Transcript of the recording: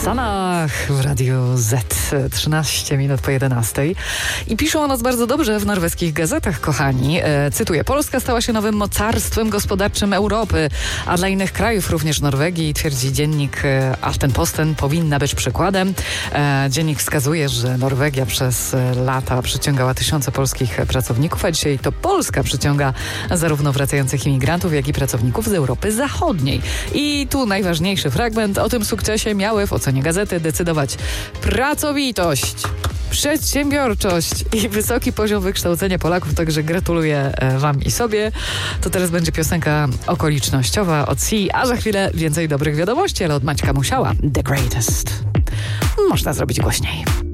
Sanach w Radiu Z, 13 minut po 11. I piszą o nas bardzo dobrze w norweskich gazetach, kochani. Cytuję: Polska stała się nowym mocarstwem gospodarczym Europy, a dla innych krajów, również Norwegii, twierdzi dziennik Aftenposten, powinna być przykładem. Dziennik wskazuje, że Norwegia przez lata przyciągała tysiące polskich pracowników, a dzisiaj to Polska przyciąga zarówno wracających imigrantów, jak i pracowników z Europy Zachodniej. I tu najważniejszy fragment: o tym sukcesie miały w ocenie gazety decydować pracowitość, przedsiębiorczość i wysoki poziom wykształcenia Polaków, także gratuluję wam i sobie. To teraz będzie piosenka okolicznościowa od Si, a za chwilę więcej dobrych wiadomości, ale od Maćka Musiała. The Greatest. Można zrobić głośniej.